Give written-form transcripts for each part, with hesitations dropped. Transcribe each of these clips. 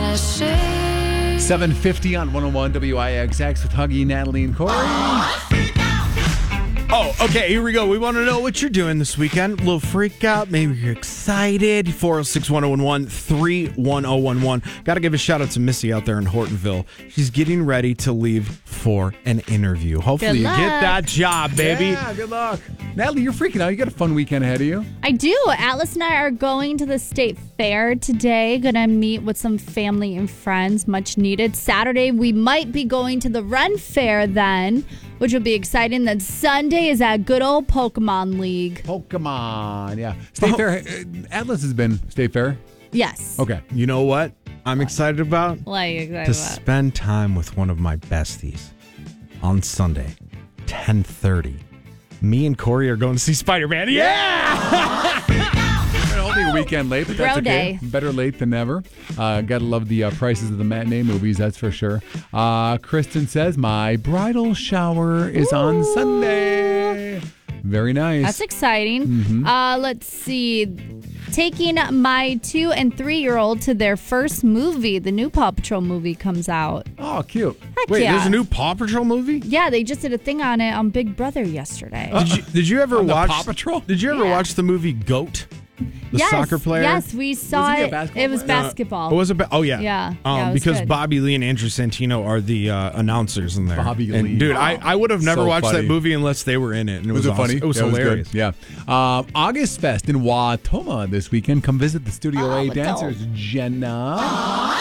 7:50 on 101 WIXX with Huggy, Natalie, and Corey. Oh, okay, here we go. We want to know what you're doing this weekend. A little freak out. Maybe you're excited. 406-1011-31011. Got to give a shout out to Missy out there in Hortonville. She's getting ready to leave for an interview. Hopefully you get that job, baby. Yeah, good luck. Natalie, you're freaking out. You got a fun weekend ahead of you. I do. Atlas and I are going to the state fair today. Gonna meet with some family and friends. Much needed. Saturday, we might be going to the Ren Fair then, which will be exciting. Then Sunday is at good old Pokemon League. Pokemon, yeah. State Fair. Atlas has been State Fair. Yes. Okay. You know what I'm excited about? To spend time with one of my besties on Sunday, 10:30. Me and Corey are going to see Spider-Man. Yeah! Only a weekend late, but that's okay. Day. Better late than never. Gotta love the prices of the matinee movies, that's for sure. Kristen says, my bridal shower is on Sunday. Very nice. That's exciting. Mm-hmm. Let's see. Taking my 2- and 3-year-old to their first movie. The new Paw Patrol movie comes out. Oh, cute. Heck Wait, yeah. there's a new Paw Patrol movie? Yeah, they just did a thing on it on Big Brother yesterday. Did you ever watch Paw Patrol? Did you ever watch the movie Goat? The soccer player? Yes, we saw it. It was basketball. Was it? Oh, yeah. Yeah. Yeah, it was because good. Bobby Lee and Andrew Santino are the announcers in there. Bobby and Lee. Dude, I would have never So watched funny. that movie unless they were in it. And it was it awesome. funny? It was Yeah, hilarious. Good. Yeah. August Fest in Watoma this weekend. Come visit the Studio A dancers. Jenna.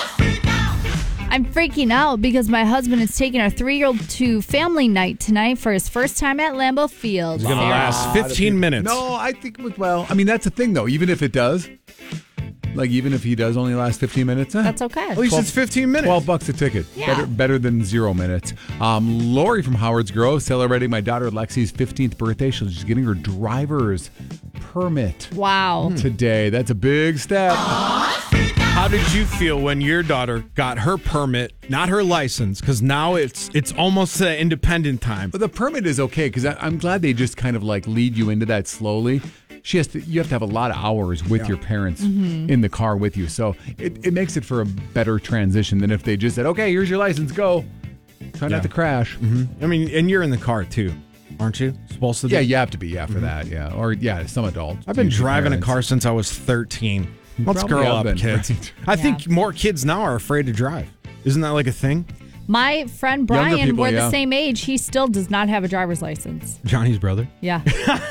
I'm freaking out because my husband is taking our 3-year-old to family night tonight for his first time at Lambeau Field. It's going to last 15 minutes. No, I think, that's the thing, though. Even if it does, even if he does only last 15 minutes, That's okay. At least it's 15 minutes. $12 a ticket. Yeah. Better than 0 minutes. Lori from Howard's Grove celebrating my daughter Lexi's 15th birthday. She's getting her driver's permit Wow. today. That's a big step. How did you feel when your daughter got her permit, not her license, because now it's almost independent time? But the permit is okay because I'm glad they just kind of lead you into that slowly. You have to have a lot of hours with your parents in the car with you. So it makes it for a better transition than if they just said, okay, here's your license, go. Try not to crash. I mean, and you're in the car too, aren't you? Supposed to be? Yeah, you have to be, for that, yeah. Or, some adults. I've been usually driving parents. a car since I was 13. Let's Probably grow have up, been, kids. right? I think more kids now are afraid to drive. Isn't that like a thing? My friend Younger Brian, people, we're yeah. the same age. He still does not have a driver's license. Johnny's brother? Yeah.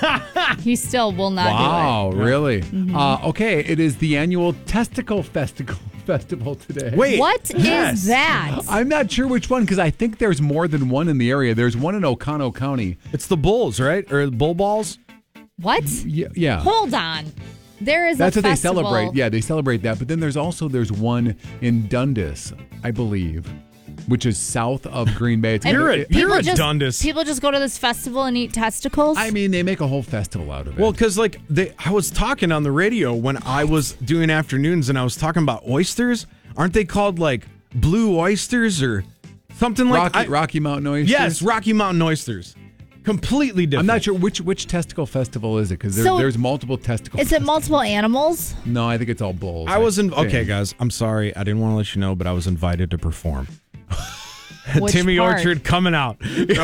He still will not Wow, do it. really? Okay, it is the annual Testicle Festival today. Wait. What is that? I'm not sure which one because I think there's more than one in the area. There's one in Oconto County. It's the bulls, right? Or bull balls? What? Yeah. Hold on. There is That's a what they festival. celebrate. Yeah, they celebrate that. But then there's one in Dundas, I believe, which is south of Green Bay. You're a just, Dundas. People just go to this festival and eat testicles? I mean, they make a whole festival out of it. Well, because I was talking on the radio when I was doing afternoons and I was talking about oysters. Aren't they called blue oysters or something Rocky Mountain oysters? Yes, Rocky Mountain oysters. Completely different. I'm not sure which testicle festival is it because there's multiple testicles. Is it multiple animals? No, I think it's all bulls. Okay, guys. I'm sorry. I didn't want to let you know, but I was invited to perform. Which Timmy part? Orchard coming out.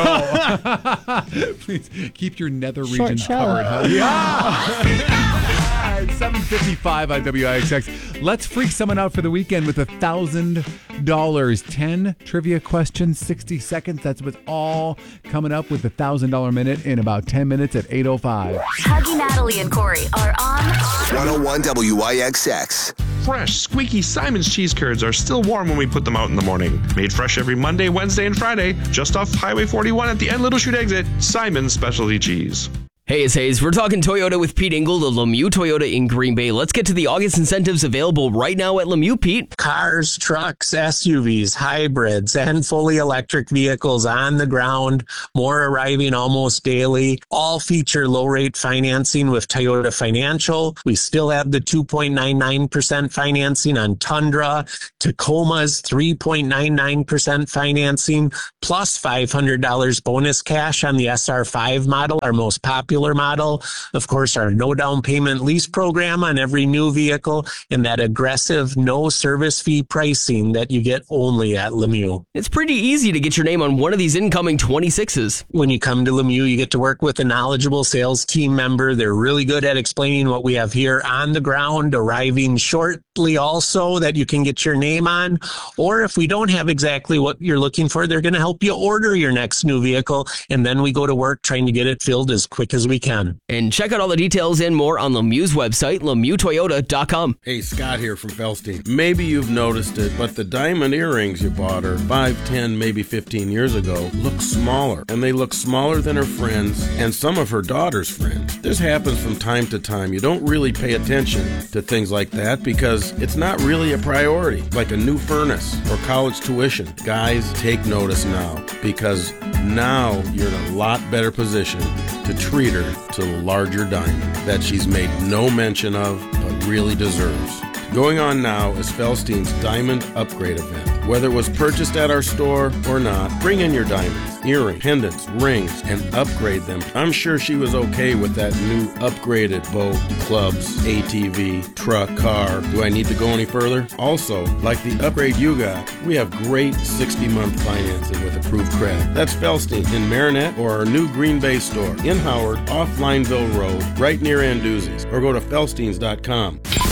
Please keep your nether Short regions show. covered. Huh? Yeah. It's 7:55 on WIXX. Let's freak someone out for the weekend with $1,000. 10 trivia questions, 60 seconds. That's what's all coming up with the $1,000 minute in about 10 minutes at 8:05. Huggy, Natalie, and Corey are on 101 WIXX. Fresh, squeaky Simon's cheese curds are still warm when we put them out in the morning. Made fresh every Monday, Wednesday, and Friday, just off Highway 41 at the end Little Chute exit. Simon's Specialty Cheese. Hey, it's Hayes. We're talking Toyota with Pete Engel, the Lemieux Toyota in Green Bay. Let's get to the August incentives available right now at Lemieux, Pete. Cars, trucks, SUVs, hybrids, and fully electric vehicles on the ground. More arriving almost daily. All feature low-rate financing with Toyota Financial. We still have the 2.99% financing on Tundra. Tacoma's 3.99% financing, plus $500 bonus cash on the SR5 model, our most popular popular model. Of course, our no down payment lease program on every new vehicle, and that aggressive no service fee pricing that you get only at Lemieux. It's pretty easy to get your name on one of these incoming 26s. When you come to Lemieux, you get to work with a knowledgeable sales team member. They're really good at explaining what we have here on the ground, arriving shortly also that you can get your name on. Or if we don't have exactly what you're looking for, they're going to help you order your next new vehicle. And then we go to work trying to get it filled as quick as we can. And check out all the details and more on Lemieux's website, LemieuxToyota.com. Hey, Scott here from Felstein. Maybe you've noticed it, but the diamond earrings you bought her 5, 10, maybe 15 years ago look smaller. And they look smaller than her friends and some of her daughter's friends. This happens from time to time. You don't really pay attention to things like that because it's not really a priority, like a new furnace or college tuition. Guys, take notice now, because now you're in a lot better position to treat her to the larger diamond that she's made no mention of but really deserves. Going on now is Felstein's Diamond Upgrade event. Whether it was purchased at our store or not, bring in your diamonds, earrings, pendants, rings, and upgrade them. I'm sure she was okay with that new upgraded boat, clubs, ATV, truck, car. Do I need to go any further? Also, like the upgrade you got, we have great 60-month financing with approved credit. That's Felstein in Marinette or our new Green Bay store in Howard off Lineville Road, right near Anduzzi's, or go to felsteins.com.